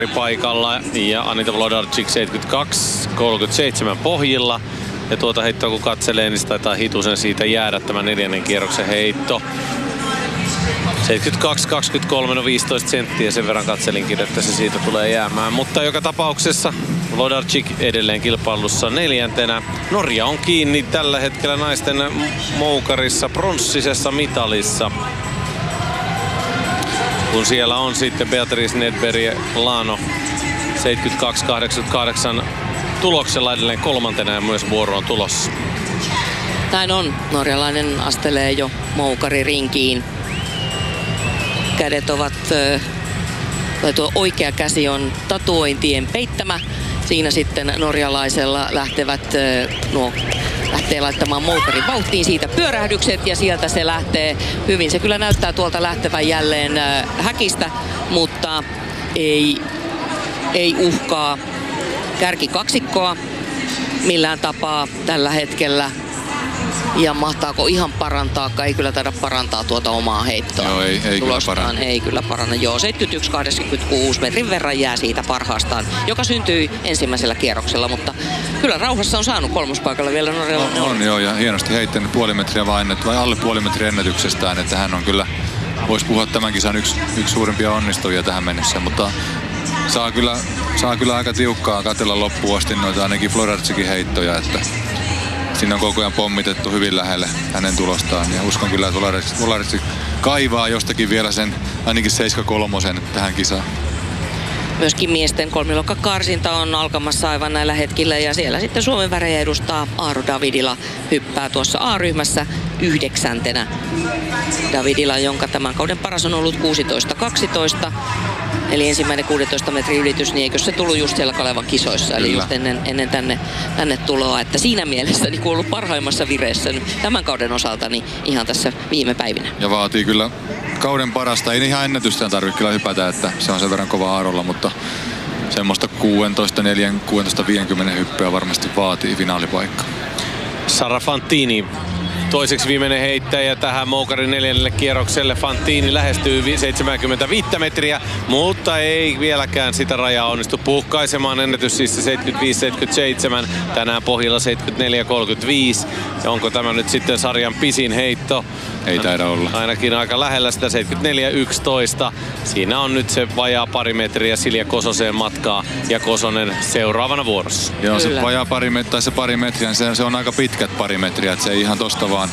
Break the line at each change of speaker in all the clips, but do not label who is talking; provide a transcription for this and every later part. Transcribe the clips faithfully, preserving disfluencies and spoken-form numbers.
paikalla ja Anita Wlodarczyk seitsemänkymmentäkaksi kolmekymmentäseitsemän pohjilla. Ja tuota heittoa kun katselee, niin taitaa hitusen siitä jäädä tämä neljännen kierroksen heitto. seitsemänkymmentäkaksi kaksikymmentäkolme, no viisitoista senttiä, sen verran katselinkin, että se siitä tulee jäämään. Mutta joka tapauksessa Wlodarczyk edelleen kilpailussa neljäntenä. Norja on kiinni tällä hetkellä naisten moukarissa pronssisessa mitalissa. Kun siellä on sitten Beatrice Nedberg ja Lano seitsemänkymmentäkaksi kahdeksankymmentäkahdeksan tuloksella edelleen kolmantena ja myös vuoro on tulossa.
Näin on. Norjalainen astelee jo moukaririnkiin. Kädet ovat, tai tuo oikea käsi on tatuointien peittämä. Siinä sitten norjalaisella lähtevät nuo lähtee laittamaan moukarin vauhtiin, siitä pyörähdykset ja sieltä se lähtee hyvin. Se kyllä näyttää tuolta lähtevän jälleen häkistä, mutta ei, ei uhkaa kärkikaksikkoa millään tapaa tällä hetkellä. Ja mahtaako ihan parantaa, ei kyllä taida parantaa tuota omaa heittoa.
Joo, ei, ei kyllä paranna.
Ei kyllä paranna. Joo, seitsemänkymmentäyksi kahdeksankymmentäkuusi metrin verran jää siitä parhaastaan, joka syntyi ensimmäisellä kierroksella, mutta kyllä rauhassa on saanut kolmospaikalla vielä norjalainen.
On, on joo, ja hienosti heittänyt puoli metriä vai, ennät, vai alle puoli metriä ennätyksestään, että hän on kyllä, voisi puhua tämän kisan yksi, yksi suurimpia onnistujia tähän mennessä, mutta saa kyllä, saa kyllä aika tiukkaa katsella loppuun asti noita ainakin Wlodarczykin heittoja, että siinä on koko ajan pommitettu hyvin lähelle hänen tulostaan ja uskon kyllä, että Wlodarczyk kaivaa jostakin vielä sen ainakin seitsemänkymmentäkolme tähän kisaan.
Myöskin miesten kolmiluokkakarsinta on alkamassa aivan näillä hetkillä ja siellä sitten Suomen värejä edustaa Aaro Davidila, hyppää tuossa A-ryhmässä yhdeksäntenä. Davidila, jonka tämän kauden paras on ollut kuusitoista kaksitoista. Eli ensimmäinen kuudentoista metrin ylitys, niin eikö se tullut just siellä Kalevan kisoissa, eli just ennen, ennen tänne, tänne tuloa. Että siinä mielessä niin ollut parhaimmassa vireessä tämän kauden osalta niin ihan tässä viime päivinä.
Ja vaatii kyllä kauden parasta. Ei ihan ennätystään tarvitse kyllä hypätä, että se on sen verran kova Aarolla, mutta semmoista kuusitoista neljä, kuusitoista viisikymmentä hyppyä varmasti vaatii finaalipaikka.
Sara Fantini. Toiseksi viimeinen heittäjä tähän moukarin neljännelle kierrokselle. Fantini lähestyy seitsemänkymmentäviisi metriä, mutta ei vieläkään sitä rajaa onnistu puhkaisemaan. Ennätys siis seitsemänkymmentäviisi seitsemänkymmentäseitsemän, tänään pohjilla seitsemänkymmentäneljä kolmekymmentäviisi. Ja onko tämä nyt sitten sarjan pisin heitto?
Ei taida olla.
Ainakin aika lähellä sitä, seitsemänkymmentäneljä yksitoista. Siinä on nyt se vajaa pari metriä Silja Kososeen matkaa ja Kosonen seuraavana vuorossa.
Joo, se vajaa pari metriä, se pari metriä, se, se on aika pitkät pari metriä, että se ei ihan tosta vaan.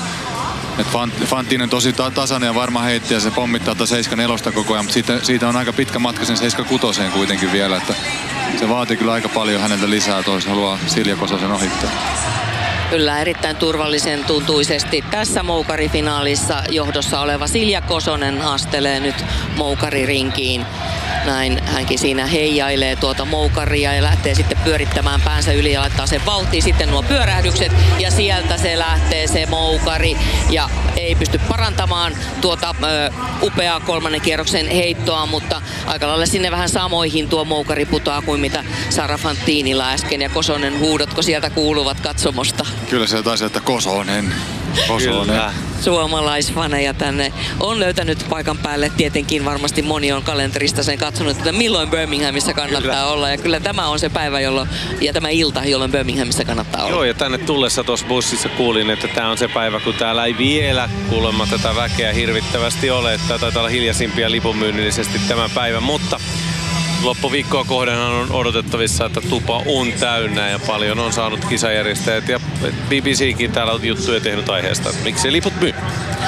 Fantini on tosi tasainen ja varma heittäjä, se pommittaa tuota seitsemänkymmentäneljä koko ajan, mutta siitä, siitä on aika pitkä matka sen seitsemänkymmentäkuusi kuitenkin vielä, että se vaatii kyllä aika paljon häneltä lisää, jos haluaa Silja Kososen ohittaa.
Kyllä erittäin turvallisen tuntuisesti tässä moukarifinaalissa johdossa oleva Silja Kosonen astelee nyt moukaririnkiin. Näin hänkin siinä heijailee tuota moukaria ja lähtee sitten pyörittämään päänsä yli ja laittaa sen vauhtiin. Sitten nuo pyörähdykset ja sieltä se lähtee se moukari ja ei pysty parantamaan tuota ö, upeaa kolmannen kierroksen heittoa, mutta aika lailla sinne vähän samoihin tuo moukari putoaa kuin mitä Sara Fantinilla äsken ja Kosonen huudotko sieltä kuuluvat katsomosta.
Kyllä se taisi, että Kosonen. Kosonen.
Kyllä.
Suomalaisfaneja tänne on löytänyt paikan päälle. Tietenkin varmasti moni on kalenterista sen katsonut, että milloin Birminghamissa kannattaa kyllä olla. Ja kyllä tämä on se päivä jolloin, ja tämä ilta, jolloin Birminghamissa kannattaa olla.
Joo, ja tänne tullessa tuossa bussissa kuulin, että tämä on se päivä, kun täällä ei vielä kuulemma tätä väkeä hirvittävästi ole. Että taitaa olla hiljaisimpia lipunmyynnillisesti tämä päivä, mutta loppuviikkoa kohdenhan on odotettavissa, että tupa on täynnä ja paljon on saanut kisajärjestäjät ja B B C:kin täällä on juttuja tehnyt aiheesta, että miksi liput myy.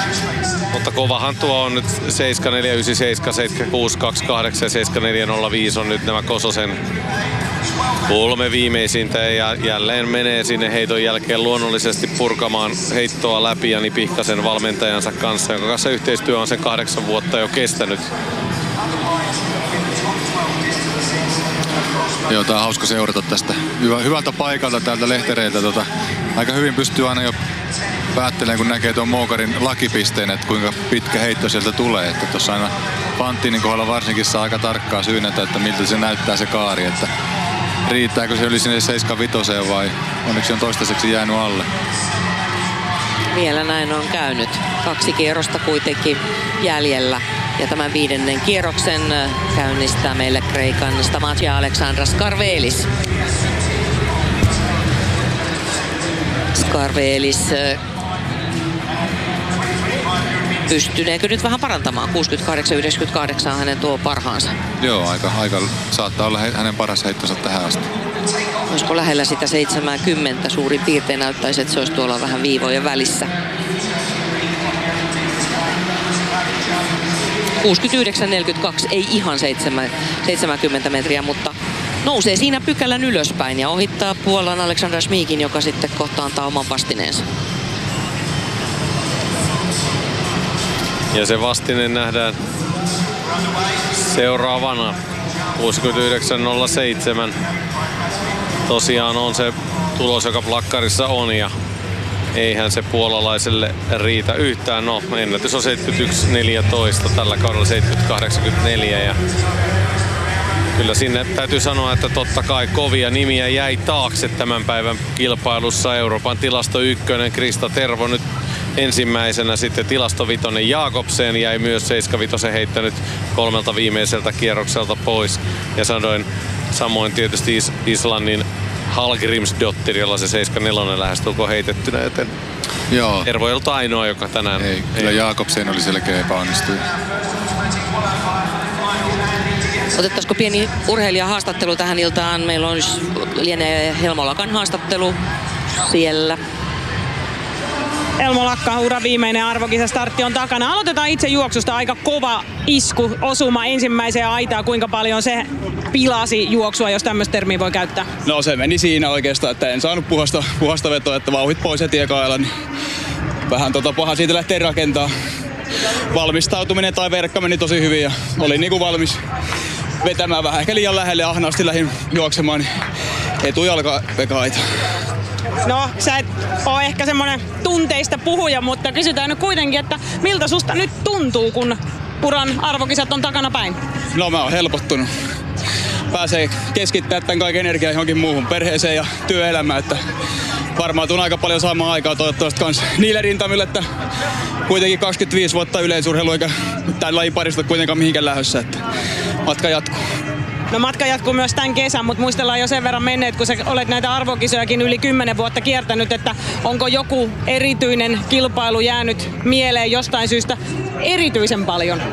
Mutta kovahan tuo on nyt seitsemän neljä yhdeksän seitsemän, seitsemän kuusi kaksikymmentäkahdeksan ja seitsemän neljä nolla viisi on nyt nämä Kososen kolme viimeisintä ja jälleen menee sinne heiton jälkeen luonnollisesti purkamaan heittoa läpi Jani Pihkasen valmentajansa kanssa, jonka kanssa yhteistyö on sen kahdeksan vuotta jo kestänyt.
Joo, tää on hauska seurata tästä Hyvä, hyvältä paikalta täältä lehtereiltä. Tota, aika hyvin pystyy aina jo päättelemään, kun näkee tuon moukarin lakipisteen, että kuinka pitkä heitto sieltä tulee. Että tuossa aina Fantinin kohdalla varsinkin saa aika tarkkaa syynätä, että miltä se näyttää se kaari. Että riittääkö se yli sinne seitsemänkymmentäviisi vai onneksi on toistaiseksi jäänyt alle.
Vielä näin on käynyt. Kaksi kierrosta kuitenkin jäljellä. Ja tämän viidennen kierroksen käynnistää meille Kreikan Stamatia Alexandras Skarvelis. Skarvelis pystyneekö nyt vähän parantamaan? kuusikymmentäkahdeksan yhdeksänkymmentäkahdeksan hänen tuo parhaansa.
Joo, aika, aika saattaa olla hänen paras heittonsa tähän asti.
Olisiko lähellä sitä seitsemänkymmentä? Suurin piirtein näyttäisi, että se olisi tuolla vähän viivojen välissä. kuusikymmentäyhdeksän neljäkymmentäkaksi, ei ihan seitsemänkymmentä metriä, mutta nousee siinä pykälän ylöspäin ja ohittaa Puolan Aleksandra Šmíkin, joka sitten kohta antaa oman vastineensa.
Ja se vastine nähdään seuraavana. kuusikymmentäyhdeksän nolla seitsemän. Tosiaan on se tulos, joka plakkarissa on, ja eihän se puolalaiselle riitä yhtään. No, ennätys on seitsemänkymmentäyksi neljätoista, tällä kaudella seitsemänkymmentä kahdeksankymmentäneljä. Ja kyllä sinne täytyy sanoa, että totta kai kovia nimiä jäi taakse tämän päivän kilpailussa. Euroopan tilasto ykkönen Krista Tervo nyt ensimmäisenä, sitten tilastovitonen Jakobsen jäi myös seiskavitosen heittänyt kolmelta viimeiseltä kierrokselta pois. Ja sanoin samoin tietysti Is- Islannin Hallgrímsdóttir, jolla se seitsemänkymmentäneljä lähestulkoon heitettynä, joten
Joo.
Tervo ei ollut ainoa, joka tänään...
Ei, kyllä Jakobsen oli selkeä epäonnistuja.
Otettaisiko pieni urheilijahaastattelu tähän iltaan? Meillä on lienee Helmo Lakan haastattelu siellä.
Elmo Lakka, ura viimeinen arvokisastartti on takana. Aloitetaan itse juoksusta. Aika kova isku, osuma ensimmäiseen aitaan. Kuinka paljon se pilasi juoksua, jos tämmöistä termiä voi käyttää?
No se meni siinä oikeastaan, että en saanut puhasta, puhasta vetoa, että vauhit pois heti ekailla. Niin vähän tota paha siitä lähtee rakentaa. Valmistautuminen tai verkka meni tosi hyvin ja oli niinku valmis vetämään vähän. Ehkä liian lähelle ahnaasti lähdin juoksemaan, niin etujalka vekaita.
No, sä et ole ehkä semmonen tunteista puhuja, mutta kysytään nyt kuitenkin, että miltä susta nyt tuntuu, kun uran arvokisat on takana päin?
No mä oon helpottunut. Pääsee keskittämään tämän kaiken energiaa johonkin muuhun, perheeseen ja työelämään, että varmaan tuun aika paljon saamaan aikaa toivottavasti kans niille rintamille, että kuitenkin kaksikymmentäviisi vuotta yleisurheilu eikä tämän lajin parista kuitenkaan mihinkään lähdössä, että matka jatkuu.
No matka jatkuu myös tämän kesän, mutta muistellaan jo sen verran menneet, kun sä olet näitä arvokisojakin yli kymmenen vuotta kiertänyt, että onko joku erityinen kilpailu jäänyt mieleen jostain syystä erityisen paljon?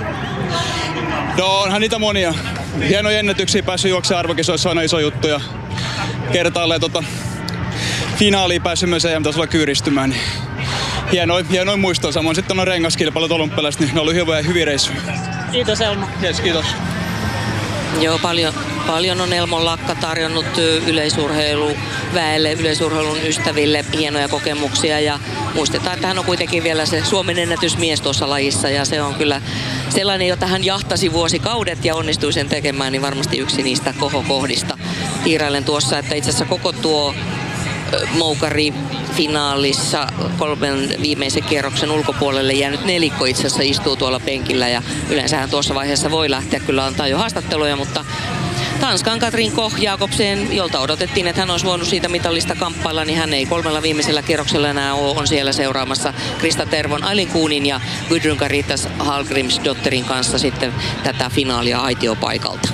No onhan niitä monia. Hienoja ennätyksiä päässyt juoksemaan arvokisoissa on iso juttu ja kertaalleen tota finaaliin päässyt myös E M-tasolla kyyristymään. Niin hienoin, hienoin muisto. Samoin sitten on rengaskilpailut olympialaiset, niin ne on ollut hyviä, hyviä reissuja.
Kiitos Elmo.
Yes, kiitos.
Joo, paljon, paljon on Elmo Lakka tarjonnut yleisurheiluväelle, yleisurheilun ystäville hienoja kokemuksia ja muistetaan, että hän on kuitenkin vielä se Suomen ennätysmies tuossa lajissa ja se on kyllä sellainen, jota hän jahtasi vuosikaudet ja onnistui sen tekemään, niin varmasti yksi niistä kohokohdista. Tiirailen tuossa, että itse asiassa koko tuo moukari finaalissa kolmen viimeisen kierroksen ulkopuolelle jäänyt nelikko itse asiassa istuu tuolla penkillä ja yleensähän tuossa vaiheessa voi lähteä kyllä antaa jo haastatteluja, mutta Tanskan Katrin Koch Jakobsen, jolta odotettiin, että hän olisi voinut siitä mitallista kamppailla, niin hän ei kolmella viimeisellä kierroksella enää ole, on siellä seuraamassa Krista Tervon, Ailin Kuunin ja Gudrun Caritas Hallgrímsdóttirin kanssa sitten tätä finaalia aitiopaikalta.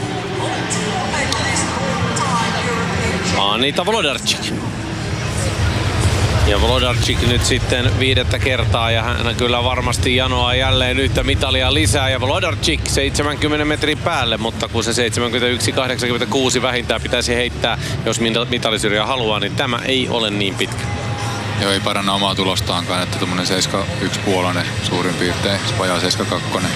Anita Wlodarczyk. Ja Wlodarczyk nyt sitten viidettä kertaa ja hän kyllä varmasti janoaa jälleen yhtä mitalia lisää. Ja Wlodarczyk seitsemänkymmentä metrin päälle, mutta kun se seitsemänkymmentäyksi kahdeksankymmentäkuusi vähintään pitäisi heittää, jos mitalisyrjää haluaa, niin tämä ei ole niin pitkä.
Joo, ei paranna omaa tulostaankaan, että tuommoinen seitsemän yksi puolainen suurin piirtein, vajaa seitsemän kaksi.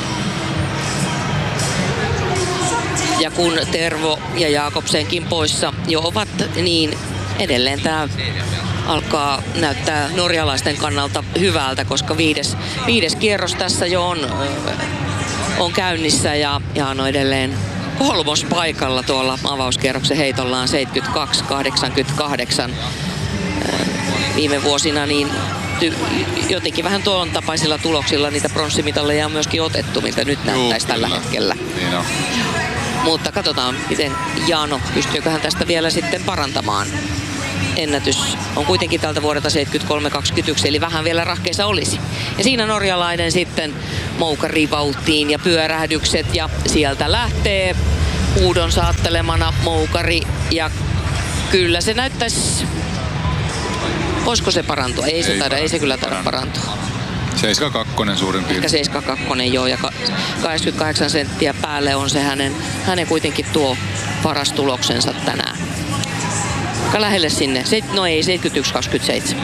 Ja kun Tervo ja Jakobsenkin poissa jo ovat, niin edelleen tämä alkaa näyttää norjalaisten kannalta hyvältä, koska viides, viides kierros tässä jo on, on käynnissä ja, ja on edelleen kolmospaikalla tuolla avauskierroksen heitollaan seitsemänkymmentäkaksi kahdeksankymmentäkahdeksan. Viime vuosina niin ty, jotenkin vähän tuon tapaisilla tuloksilla niitä pronssimitalleja on myöskin otettu, miltä nyt näyttäisi tällä hetkellä.
Niin on.
Mutta katsotaan, miten Jaano, pystyykö hän tästä vielä sitten parantamaan. ennätys on kuitenkin tältä vuodelta seitsemänkymmentäkolme kaksikymmentäyksi, eli vähän vielä rahkeissa olisi. Ja siinä norjalainen sitten moukari vauhtiin ja pyörähdykset, ja sieltä lähtee Uudon saattelemana moukari, ja kyllä se näyttäisi... Voisiko se parantua? Ei se, taida, ei se kyllä taida parantua.
seitsemänkymmentäkaksi suurin piirtein.
Ehkä seitsemänkymmentäkaksi joo, ja kahdeksankymmentäkahdeksan senttiä päälle on se hänen, hänen kuitenkin tuo paras tuloksensa tänään. Aika lähelle sinne. No ei, seitsemänkymmentäyksi kaksikymmentäseitsemän.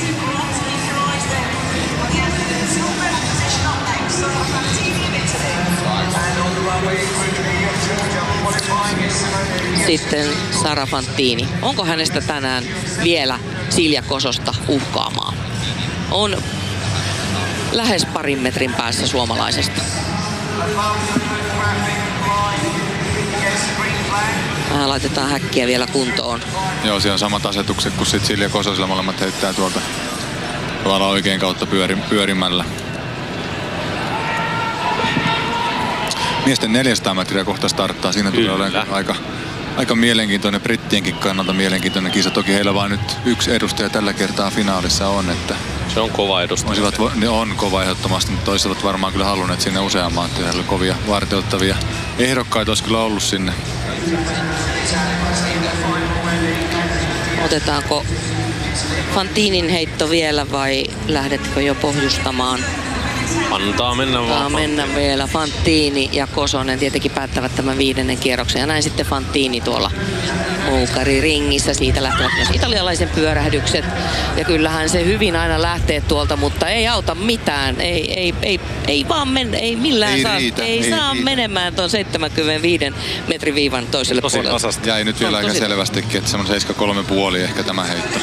Sitten Sara Fantini. Onko hänestä tänään vielä Silja Kososta uhkaamaan? On lähes parin metrin päässä suomalaisesta. Vähän laitetaan häkkiä vielä kuntoon.
Joo, siellä on samat asetukset kuin sit Silja Kososilla. Molemmat heittää tuolta tavallaan oikein kautta pyöri, pyörimällä. Miesten neljäsataa metriä kohta starttaa. Siinä tulee olemaan aika, aika mielenkiintoinen, brittienkin kannalta mielenkiintoinen kisa. Toki heillä vain nyt yksi edustaja tällä kertaa finaalissa on. Että
se on kova edustaja.
Olisivat, ne on kova ehdottomasti, mutta toiset varmaan kyllä halunneet sinne useamman. Heillä kovia varteuttavia ehdokkaita olisi kyllä ollut sinne.
Otetaanko Fantinin heitto vielä vai lähdetkö jo pohjustamaan?
Antaa mennä vaan.
Antaa mennä vielä. Fantini ja Kosonen tietenkin päättävät tämän viidennen kierroksen. Ja näin sitten Fantini tuolla moukariringissä. Siitä lähtevät myös italialaisen pyörähdykset. Ja kyllähän se hyvin aina lähtee tuolta, mutta ei auta mitään. Ei, ei, ei, ei vaan men, ei millään
ei
saa,
riitä,
ei
ei
saa
riitä.
menemään tuon seitsemänkymmentäviisi metrin viivan toiselle
tosi
puolelle.
tasasta.
Jäi nyt vielä
On
aika
tosi...
selvästikin, että semmoinen seitsemänkymmentäkolme pilkku viisi ehkä tämä heitto.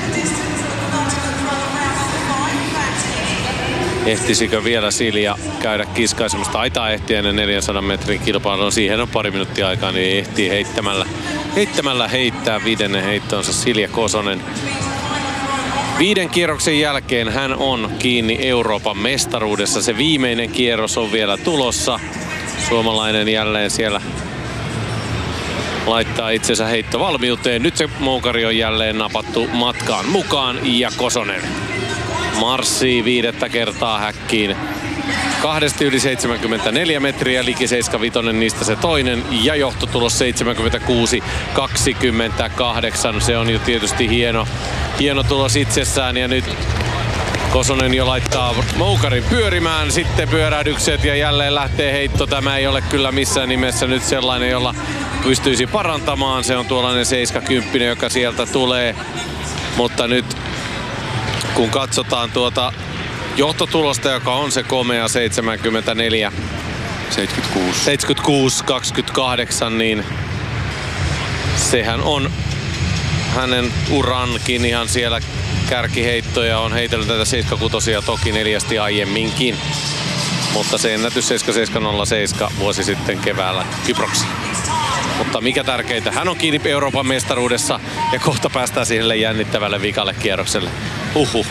Ehtisikö vielä Silja käydä kiskaisemassa? Taitaa ehtiä ennen neljänsadan metrin kilpailua. Siihen on pari minuuttia aikaa, niin ehtii heittämällä, heittämällä heittää viidennen heittonsa Silja Kosonen. Viiden kierroksen jälkeen hän on kiinni Euroopan mestaruudessa. Se viimeinen kierros on vielä tulossa. Suomalainen jälleen siellä laittaa itsensä heittovalmiuteen. Nyt se moukari on jälleen napattu matkaan mukaan ja Kosonen marssii viidettä kertaa häkkiin. Kahdesti yli seitsemänkymmentäneljä metriä, liki seitsemänkymmentäviisi, niistä se toinen. Ja johtotulos seitsemänkymmentäkuusi kaksikymmentäkahdeksan. Se on jo tietysti hieno, hieno tulos itsessään. Ja nyt Kosonen jo laittaa moukarin pyörimään, sitten pyörähdykset ja jälleen lähtee heitto. Tämä ei ole kyllä missään nimessä nyt sellainen, jolla pystyisi parantamaan. Se on tuollainen seitsemänkymmentä, joka sieltä tulee. Mutta nyt kun katsotaan tuota johtotulosta, joka on se komea seitsemänkymmentäneljä
seitsemänkymmentäkuusi
seitsemänkymmentäkuusi kaksikymmentäkahdeksan, niin sehän on hänen urankin ihan siellä kärkiheittoja. On heitellyt tätä seitsemänkymmentäkuusi toki neljästi aiemminkin. Mutta se ennätys seitsemänkymmentäseitsemän nolla seitsemän vuosi sitten keväällä Kyproksella. Mutta mikä tärkeintä, hän on kiinni Euroopan mestaruudessa ja kohta päästään sille jännittävälle vikalle kierrokselle. Uhuh.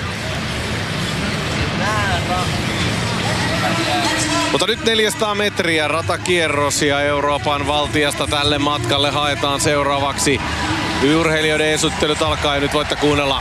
Mutta nyt neljäsataa metriä ratakierros ja Euroopan valtiasta tälle matkalle haetaan seuraavaksi. Urheilijoiden esittelut alkaa ja nyt voitte kuunnella,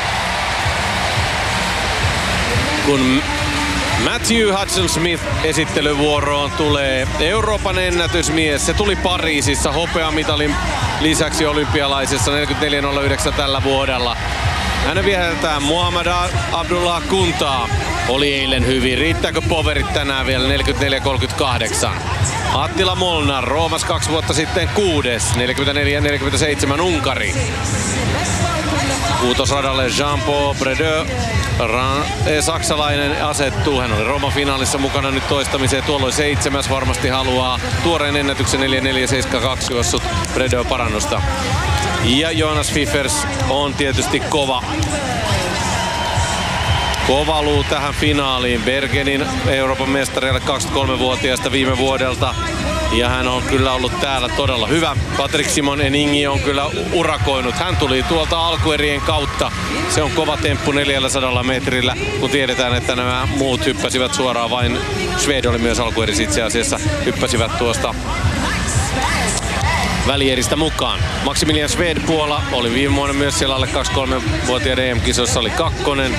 kun Matthew Hudson-Smith esittelyvuoroon tulee Euroopan ennätysmies. Se tuli Pariisissa hopeamitalin lisäksi olympialaisessa neljäkymmentäneljä nolla yhdeksän tällä vuodella. Hänen viehätetään Muhammad Abdullah Kuntaa. Oli eilen hyvin. Riittääkö poverit tänään vielä neljäkymmentäneljä kolmekymmentäkahdeksan? Attila Molnar, Roomas kaksi vuotta sitten kuudes. neljäkymmentäneljä neljäkymmentäseitsemän Unkari. Kuutosradalle Jean-Paul Bredeux. Saksalainen asettuu. Hän oli Rooman finaalissa mukana nyt toistamiseen. Tuolloin seitsemäs, varmasti haluaa tuoreen ennätyksen neljä neljä seitsemän kaksi juossut Bredeux parannusta. Ja Jonas Fiffers on tietysti kova. Kova luu tähän finaaliin. Bergenin Euroopan mestarialle kaksikymmentäkolmevuotiaasta viime vuodelta. Ja hän on kyllä ollut täällä todella hyvä. Patrick Simon Eningi on kyllä urakoinut. Hän tuli tuolta alkuerien kautta. Se on kova temppu neljäsataa metrillä, kun tiedetään, että nämä muut hyppäsivät suoraan. Vain Swede oli myös alkuerissä itse asiassa. Hyppäsivät tuosta välieristä mukaan. Maximilian Sved Puola oli viime vuonna myös siellä alle kaksikymmentäkolmevuotiaiden E M-kisoissa, oli kakkonen.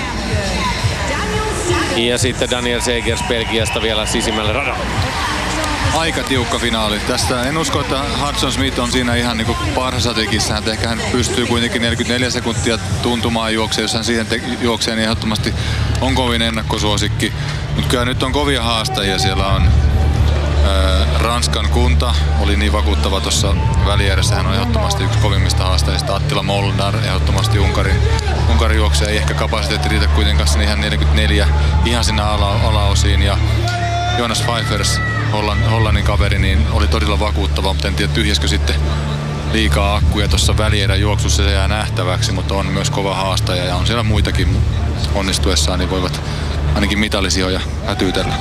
Ja sitten Daniel Segers Belgiasta vielä sisimmälle radalle.
Aika tiukka finaali. Tästä en usko, että Hudson Smith on siinä ihan niinku parhaassa tekissä. Hän ehkä hän pystyy kuitenkin neljäkymmentäneljä sekuntia tuntumaan juokseen. Jos hän siihen te- juoksee, niin ehdottomasti on kovin ennakkosuosikki. Mutta kyllä nyt on kovia haastajia. Siellä on ää, Ranskan Kunta, oli niin vakuuttava tuossa välierässä. Hän on ehdottomasti yksi kovimmista haastajista. Attila Molnar, ehdottomasti Unkarin, Unkarin juoksija. Ei ehkä kapasiteetti riitä kuitenkaan sinne ihan neljäkymmentäneljä ihan sinne ala- alaosiin. Ja Jonas Pfeiffers, Hollannin, Hollannin kaveri, niin oli todella vakuuttava, mutta en tiedä tyhjäskö sitten liikaa akkuja tuossa välierän juoksussa, se jää nähtäväksi, mutta on myös kova haastaja ja on siellä muitakin onnistuessaan, niin voivat ainakin mitallisijoja hätyytellä.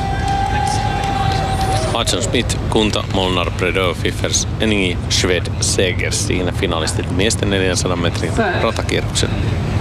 Hudson Smith, Kunta, Molnar, Bredö, Pfeiffers, Eningi, Sved, Segers siinä finalistit miesten neljänsadan metrin ratakierroksen.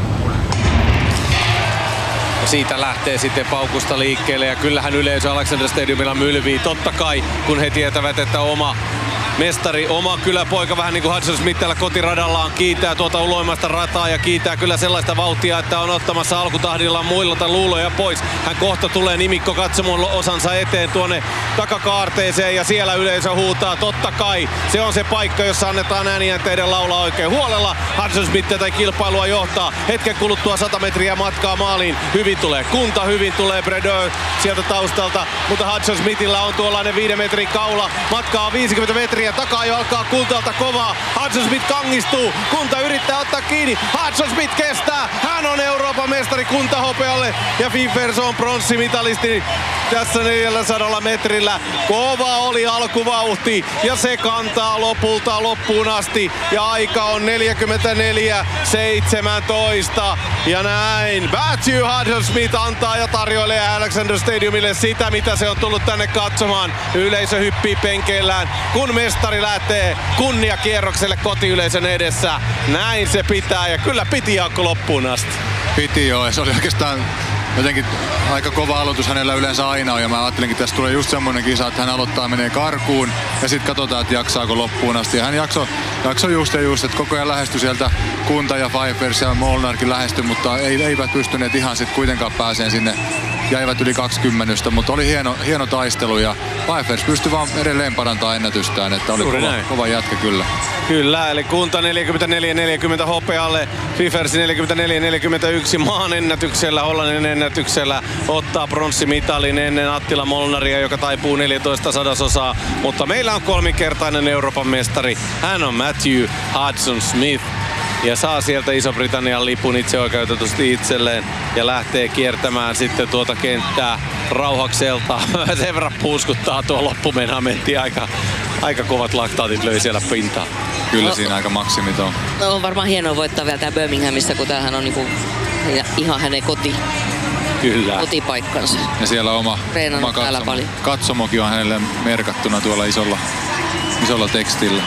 Siitä lähtee sitten paukusta liikkeelle ja kyllähän yleisö Alexander Stadiumilla mylvii. Totta kai, kun he tietävät, että oma mestari, oma kyläpoika, vähän niin kuin Hudson Smith täällä kotiradallaan, kiitää tuota uloimasta rataa ja kiitää kyllä sellaista vauhtia, että on ottamassa alkutahdillaan muilta luuloja pois. Hän kohta tulee nimikko katsomon osansa eteen tuonne takakaarteeseen ja siellä yleisö huutaa. Totta kai se on se paikka, jossa annetaan ääniä teidän laulaa oikein huolella. Hudson Smith tätä kilpailua johtaa. Hetken kuluttua sata metriä matkaa maaliin. Hyvin tulee Kunta, hyvin tulee Bredö sieltä taustalta, mutta Hudson Smithillä on tuollainen viiden metrin kaula. Matkaa on viisikymmentä metriä. Takaa jo alkaa Kuntalta kovaa. Hudson Smith kangistuu. Kunta yrittää ottaa kiinni. Hudson Smith kestää. Hän on Euroopan mestari Kunta hopealle. Ja Pfeiffers on pronssimitalisti tässä neljälläsadalla metrillä. Kova oli alkuvauhti ja se kantaa lopulta loppuun asti. Ja aika on neljäkymmentäneljä seitsemäntoista. Ja näin Matthew Hudson Smith antaa ja tarjoilee Alexander Stadiumille sitä, mitä se on tullut tänne katsomaan. Yleisö hyppii penkeillään, kun mestari lähtee kunniakierrokselle kotiyleisön edessä. Näin se pitää ja kyllä piti Jaakko loppuun asti.
Piti joo, ja se oli oikeastaan jotenkin aika kova aloitus hänellä yleensä aina on, ja mä ajattelinkin, että tässä tulee just semmoinen kisa, että hän aloittaa menee karkuun ja sitten katsotaan, että jaksaako loppuun asti. Ja hän jaksoi jakso just ja just, että koko ajan lähestyi sieltä Kunta ja Pfeiffers ja Molnarkin lähestyi, mutta ei, eivät pystyneet ihan sitten kuitenkaan pääseen sinne. Jäivät yli kaksikymmentä, mutta oli hieno, hieno taistelu ja Pfeiffers pystyi vaan edelleen parantamaan ennätystään, että oli kova, kova jätkä kyllä.
Kyllä, eli Kunta neljäkymmentäneljä neljäkymmentä hopealle, Pfeiffers neljäkymmentäneljä neljäkymmentäyksi maan ennätyksellä, Hollannin ennätyksellä ottaa pronssimitalin ennen Attila Molnaria, joka taipuu neljätoista sadasosaa, mutta meillä on kolminkertainen Euroopan mestari, hän on Matthew Hudson Smith. Ja saa sieltä Iso-Britannian lipun itseoikeutetusti itselleen ja lähtee kiertämään sitten tuota kenttää rauhakselta. Sen verran puuskuttaa tuo loppumena, mentiin aika, aika kovat laktaatit löi siellä pintaa.
Kyllä
no,
siinä aika maksimit on.
No, on varmaan hienoa voittaa vielä tää Birminghamissa, kun tämähän on niinku ihan hänen koti,
Kyllä.
kotipaikkansa.
Ja siellä oma, oma
katsomo,
katsomokin on hänelle merkattuna tuolla isolla, isolla tekstillä.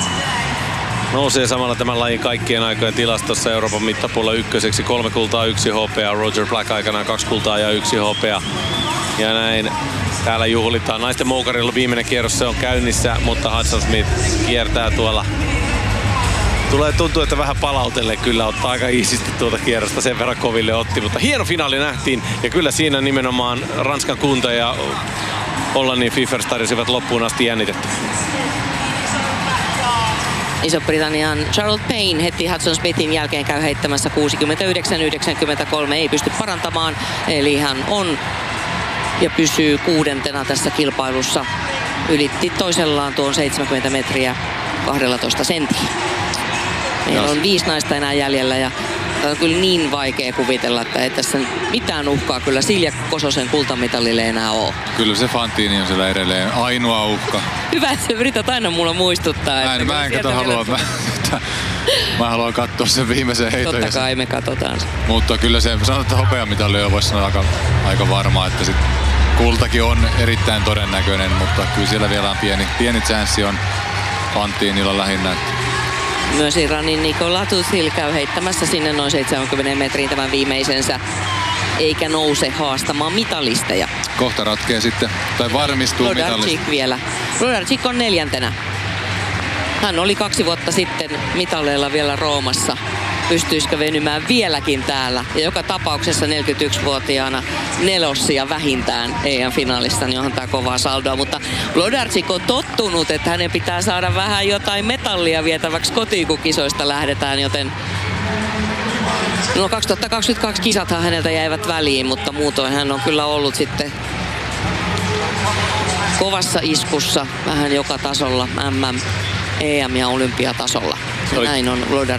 Nousee samalla tämän lajin kaikkien aikojen tilastossa Euroopan mittapuolella ykköseksi. Kolme kultaa, yksi hopea. Roger Black aikanaan kaksi kultaa ja yksi hopea. Ja näin täällä juhlitaan. Naisten moukarilla viimeinen kierros se on käynnissä, mutta Hudson Smith kiertää tuolla. Tulee tuntua, että vähän palautelle kyllä ottaa aika iisisti tuota kierrosta, sen verran koville otti. Mutta hieno finaali nähtiin ja kyllä siinä nimenomaan Ranskan Kunta ja Hollannin Pfeiffers tarjosivat loppuun asti jännitettä.
Iso-Britannian Charles Payne heti Hudson Smithin jälkeen käy heittämässä kuusikymmentäyhdeksän yhdeksänkymmentäkolme, ei pysty parantamaan, eli hän on ja pysyy kuudentena tässä kilpailussa. Ylitti toisellaan tuon seitsemänkymmentä metriä kaksitoista senttiä. Meillä on viisi naista enää jäljellä ja on kyllä niin vaikea kuvitella, että ei tässä mitään uhkaa kyllä Silja Kososen kultamitalille enää ole.
Kyllä se Fantini on siellä edelleen ainoa uhka.
Hyvä, että sä yrität aina mulla muistuttaa.
Mä en, mä en kato halua. Mä, mä haluan katsoa sen viimeisen heiton.
Totta kai me katsotaan.
Mutta kyllä se, sanotaan, että hopeamitalli on voisi sanoa aika, aika varmaa, että sit kultakin on erittäin todennäköinen, mutta kyllä siellä vielä on pieni, pieni chanssi on Fantinilla lähinnä. Että
myös Iranin Nikola Tuzil käy heittämässä sinne noin seitsemänkymmentä metriin tämän viimeisensä, eikä nouse haastamaan mitalisteja.
Kohta ratkee sitten, tai varmistuu
Wlodarczyk
mitalista.
vielä. Wlodarczyk on neljäntenä. Hän oli kaksi vuotta sitten mitaleilla vielä Roomassa. Pystyisikö venymään vieläkin täällä? Ja joka tapauksessa neljäkymmentäyksivuotiaana nelossia vähintään E M-finaalissa, niin onhan tää kovaa saldoa. Mutta Wlodarczyk on tottunut, että hänen pitää saada vähän jotain metallia vietäväksi kotiin, kun kisoista lähdetään, joten no kaksituhattakaksikymmentäkaksi kisathan häneltä jäivät väliin, mutta muutoin hän on kyllä ollut sitten kovassa iskussa vähän joka tasolla, M M, E M ja olympiatasolla. Näin on Wlodarczyk.